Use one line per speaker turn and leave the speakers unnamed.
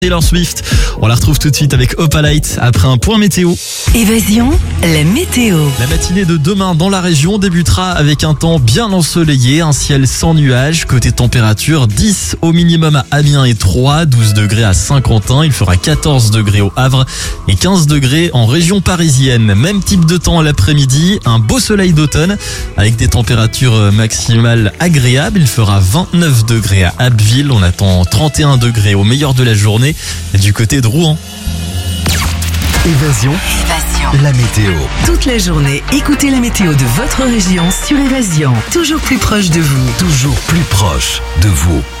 Taylor Swift. On la retrouve tout de suite avec Opalite après un point météo.
Évasion, la météo.
La matinée de demain dans la région débutera avec un temps bien ensoleillé, un ciel sans nuages. Côté température, 10 au minimum à Amiens et Troyes, 12 degrés à Saint-Quentin. Il fera 14 degrés au Havre et 15 degrés en région parisienne. Même type de temps à l'après-midi, un beau soleil d'automne avec des températures maximales agréables. Il fera 29 degrés à Abbeville. On attend 31 degrés au meilleur de la journée du côté de Rouen.
Évasion, la météo.
Toute la journée, écoutez la météo de votre région sur Évasion. Toujours plus proche de vous.
Toujours plus proche de vous.